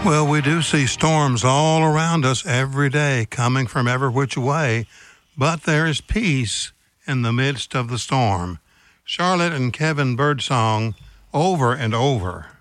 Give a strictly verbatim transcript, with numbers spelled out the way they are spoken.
Well, we do see storms all around us every day, coming from every which way, but there is peace in the midst of the storm. Charlotte and Kevin Birdsong, Over and Over.